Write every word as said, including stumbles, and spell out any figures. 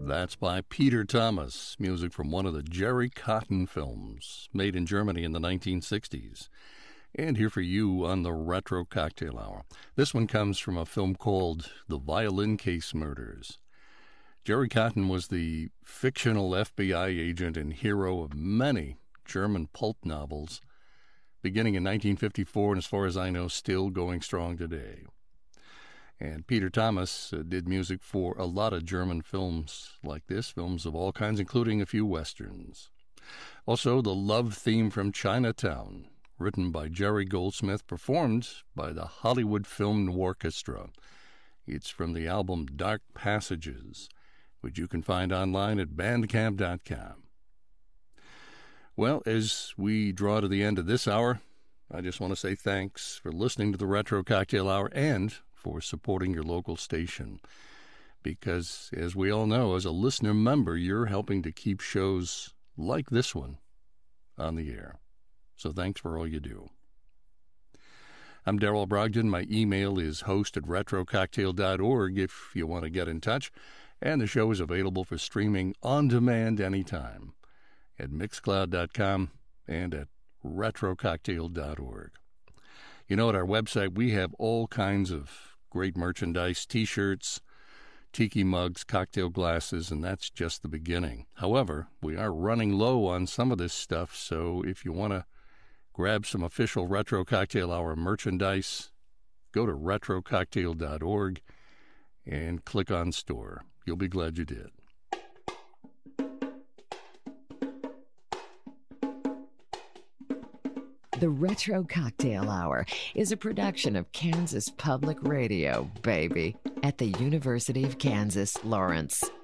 That's by Peter Thomas, music from one of the Jerry Cotton films, made in Germany in the nineteen sixties. And here for you on the Retro Cocktail Hour. This one comes from a film called The Violin Case Murders. Jerry Cotton was the fictional F B I agent and hero of many German pulp novels, beginning in nineteen fifty-four, and as far as I know, still going strong today. And Peter Thomas uh, did music for a lot of German films like this, films of all kinds, including a few westerns. Also, the love theme from Chinatown, written by Jerry Goldsmith, performed by the Hollywood Film Orchestra. It's from the album Dark Passages, which you can find online at bandcamp dot com. Well, as we draw to the end of this hour, I just want to say thanks for listening to the Retro Cocktail Hour and for supporting your local station. Because, as we all know, as a listener member, you're helping to keep shows like this one on the air. So thanks for all you do. I'm Darrell Brogdon. My email is host at retro cocktail dot org if you want to get in touch. And the show is available for streaming on demand anytime at mixcloud dot com and at retro cocktail dot org. You know, at our website, we have all kinds of great merchandise, T-shirts, tiki mugs, cocktail glasses, and that's just the beginning. However, we are running low on some of this stuff, so if you want to grab some official Retro Cocktail Hour merchandise, go to retro cocktail dot org and click on store. You'll be glad you did. The Retro Cocktail Hour is a production of Kansas Public Radio, baby, at the University of Kansas, Lawrence.